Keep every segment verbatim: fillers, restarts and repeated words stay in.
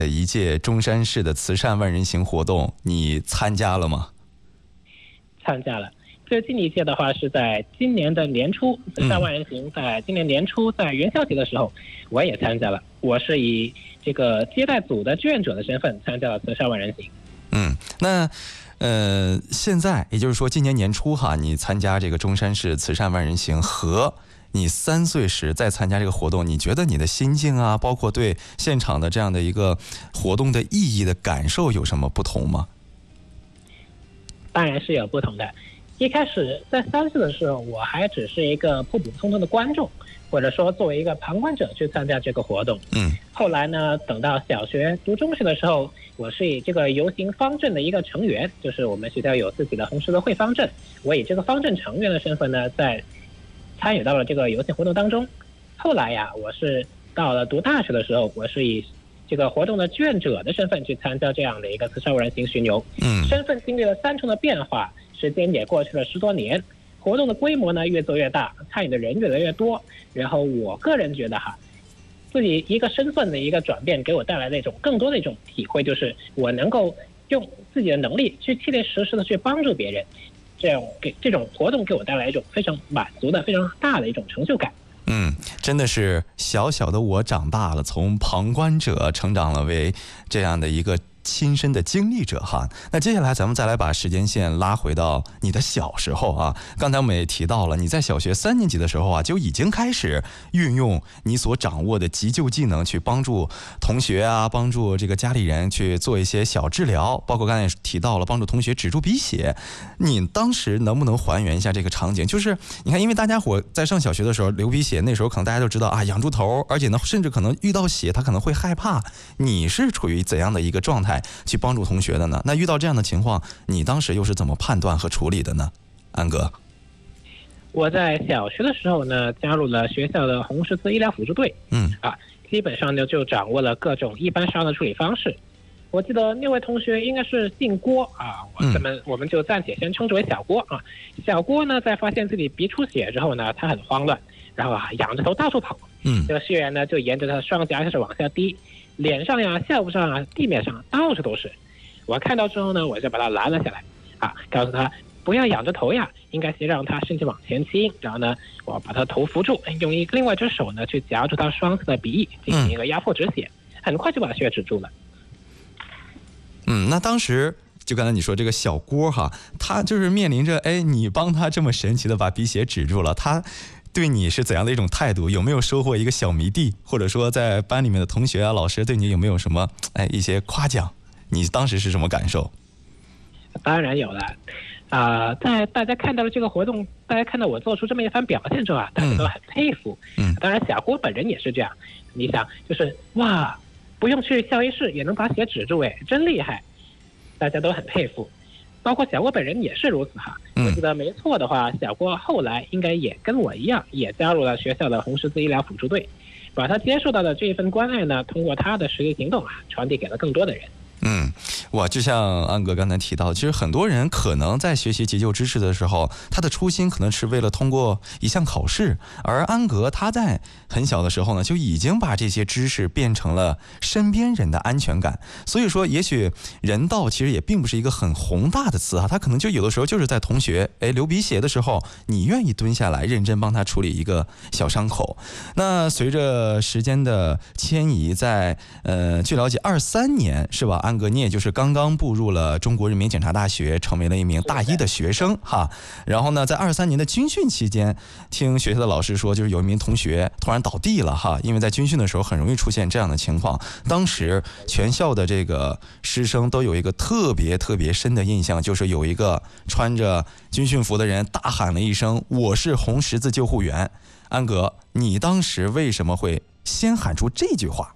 一届中山市的慈善万人行活动，你参加了吗？ 参加了。最近一届的话是在今年的年初，慈善万人行在今年年初在元宵节的时候，我也参加了。我是以这个接待组的志愿者的身份参加了慈善万人行。 嗯，那呃，现在也就是说今年年初哈，你参加这个中山市慈善万人行和你三岁时再参加这个活动，你觉得你的心境啊，包括对现场的这样的一个活动的意义的感受有什么不同吗？ 当然是有不同的。一开始在三岁的时候，我还只是一个普普通通的观众，或者说作为一个旁观者去参加这个活动。 嗯。 后来呢，等到小学读中学的时候，我是以这个游行方阵的一个成员，就是我们学校有自己的红十字会方阵，我以这个方阵成员的身份呢，在参与到了这个游行活动当中。后来呀，我是到了读大学的时候，我是以这个活动的志愿者的身份去参加这样的一个慈善万人行巡游。 嗯， 身份经历了三重的变化，时间也过去了十多年，活动的规模呢越做越大，参与的人越来越多。然后我个人觉得哈，自己一个身份的一个转变，给我带来的一种更多的一种体会，就是我能够用自己的能力去切切实实的去帮助别人，这样给这种活动给我带来一种非常满足的、非常大的一种成就感。 嗯，真的是小小的我长大了，从旁观者成长了为这样的一个亲身的经历者哈。那接下来咱们再来把时间线拉回到你的小时候啊。刚才我们也提到了，你在小学三年级的时候啊，就已经开始运用你所掌握的急救技能去帮助同学啊，帮助这个家里人去做一些小治疗，包括刚才也提到了帮助同学止住鼻血。你当时能不能还原一下这个场景？就是你看，因为大家伙在上小学的时候流鼻血，那时候可能大家都知道啊，仰住头，而且呢，甚至可能遇到血他可能会害怕。你是处于怎样的一个状态去帮助同学的呢？那遇到这样的情况，你当时又是怎么判断和处理的呢？安哥， 我在小学的时候呢，加入了学校的红十字医疗辅助队。 嗯啊，基本上呢就掌握了各种一般伤的处理方式。我记得那位同学应该是姓郭啊，我们、嗯、我们就暂且先称之为小郭啊。小郭呢，在发现自己鼻出血之后呢，他很慌乱，然后啊仰着头到处跑。 嗯， 这个血源呢就沿着他的双颊开始往下滴，脸上呀、下部上啊、地面上到处都是。我看到之后呢，我就把他拦了下来，啊，告诉他不要仰着头呀，应该先让他身体往前倾，然后呢，我把他头扶住，用一另外一只手呢去夹住他双侧的鼻翼，进行一个压迫止血，嗯、很快就把血止住了。 嗯，那当时就刚才你说这个小郭哈，他就是面临着哎，你帮他这么神奇的把鼻血止住了，他对你是怎样的一种态度？有没有收获一个小迷弟，或者说在班里面的同学啊、老师对你有没有什么哎一些夸奖？你当时是什么感受？ 当然有了，啊、呃，在大家看到了这个活动，大家看到我做出这么一番表现之后啊，大家都很佩服。 嗯， 当然小郭本人也是这样。你想，就是哇，不用去校医室也能把血止住，哎，真厉害！大家都很佩服。包括小郭本人也是如此哈。我记得没错的话，小郭后来应该也跟我一样，也加入了学校的红十字医疗辅助队，把他接受到的这一份关爱呢，通过他的实际行动啊，传递给了更多的人。 嗯，哇，就像安哥刚才提到，其实很多人可能在学习急救知识的时候，他的初心可能是为了通过一项考试，而安格他在很小的时候呢，就已经把这些知识变成了身边人的安全感。所以说，也许人道其实也并不是一个很宏大的词啊，他可能就有的时候就是在同学哎流鼻血的时候，你愿意蹲下来认真帮他处理一个小伤口。那随着时间的迁移，在呃，据了解，二三年是吧？安哥，你也就是刚刚步入了中国人民检察大学，成为了一名大一的学生哈。然后呢，在二三年的军训期间，听学校的老师说，就是有一名同学突然倒地了哈，因为在军训的时候很容易出现这样的情况。当时全校的这个师生都有一个特别特别深的印象，就是有一个穿着军训服的人大喊了一声：“我是红十字救护员。”安哥，你当时为什么会先喊出这句话？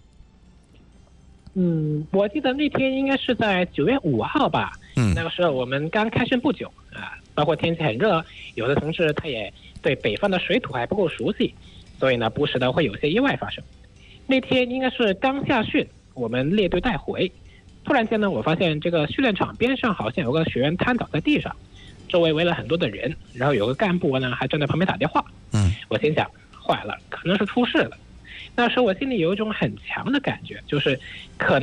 嗯，我记得那天应该是在九月五号吧。 嗯， 那个时候我们刚开训不久啊，包括天气很热，有的同事他也对北方的水土还不够熟悉，所以呢，不时的会有些意外发生。那天应该是刚下训，我们列队带回，突然间呢，我发现这个训练场边上好像有个学员瘫倒在地上，周围围了很多的人，然后有个干部呢还站在旁边打电话。 嗯， 我心想，坏了，可能是出事了。 那时候我心里有一种很强的感觉，就是可能